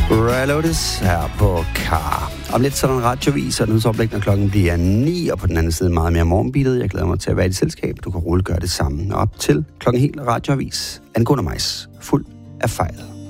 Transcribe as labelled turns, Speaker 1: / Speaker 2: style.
Speaker 1: Reloaded her på Car. Om lidt så er der en radiovis, og nyhedsoplæg, når klokken bliver 9, og på den anden side meget mere morgenbilet. Jeg glæder mig til at være i dit selskab. Du kan roligt gøre det samme. Og op til klokken helt radioavis angående mig, fuld af fejl.